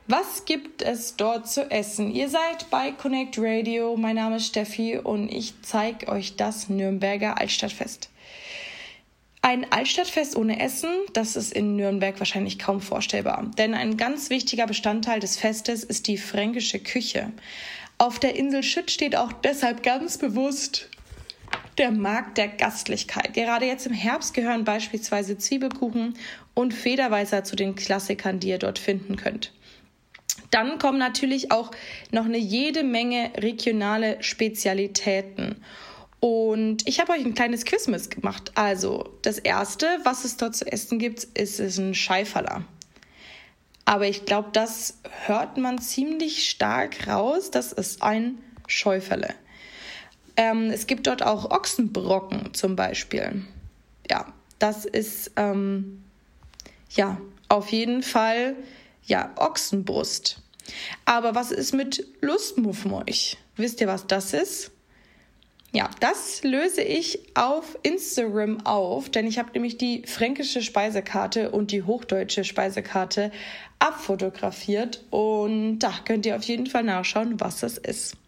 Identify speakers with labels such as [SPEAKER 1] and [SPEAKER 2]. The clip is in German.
[SPEAKER 1] Was gibt es dort zu essen? Ihr seid bei Connect Radio, mein Name ist Steffi und ich zeige euch das Nürnberger Altstadtfest. Ein Altstadtfest ohne Essen, das ist in Nürnberg wahrscheinlich kaum vorstellbar. Denn ein ganz wichtiger Bestandteil des Festes ist die fränkische Küche. Auf der Insel Schütt steht auch deshalb ganz bewusst der Markt der Gastlichkeit. Gerade jetzt im Herbst gehören beispielsweise Zwiebelkuchen und Federweißer zu den Klassikern, die ihr dort finden könnt. Dann kommen natürlich auch noch jede Menge regionale Spezialitäten. Und ich habe euch ein kleines Quiz mitgemacht. Also das Erste, was es dort zu essen gibt, ist ein Scheiferler. Aber ich glaube, das hört man ziemlich stark raus. Das ist ein Schäuferle. Es gibt dort auch Ochsenbrocken zum Beispiel. Ja, das ist auf jeden Fall Ochsenbrust. Aber was ist mit Lustmuffmolch? Wisst ihr, was das ist? Ja, das löse ich auf Instagram auf, denn ich habe nämlich die fränkische Speisekarte und die hochdeutsche Speisekarte abfotografiert und da könnt ihr auf jeden Fall nachschauen, was das ist.